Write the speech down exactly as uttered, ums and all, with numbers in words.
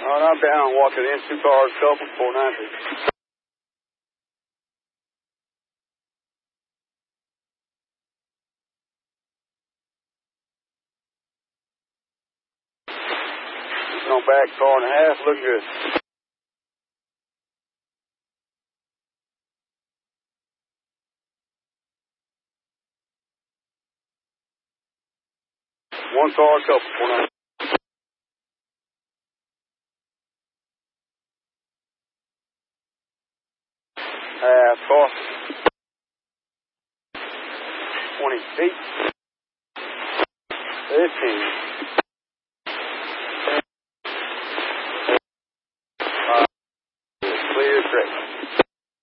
All right, I'm down, walking in, two cars, couple, four ninety. On back, car and a half, look good. One car, couple, four ninety. Half car. twenty feet. fifteen.